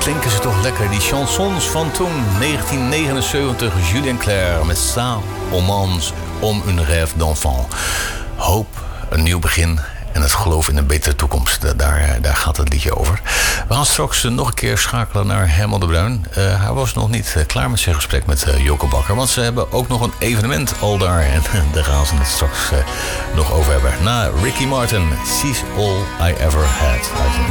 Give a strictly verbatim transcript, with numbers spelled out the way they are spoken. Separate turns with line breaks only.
klinken ze toch lekker, die chansons van toen, negentien negenenzeventig, Julien Clerc met Ça Romance om une rêve d'enfant. Hoop, een nieuw begin en het geloof in een betere toekomst. Daar, daar gaat het liedje over. We gaan straks nog een keer schakelen naar Herman de Bruin. Uh, hij was nog niet klaar met zijn gesprek met uh, Joko Bakker, want ze hebben ook nog een evenement al daar. En daar gaan ze het straks uh, nog over hebben. Na Ricky Martin, She's All I Ever Had.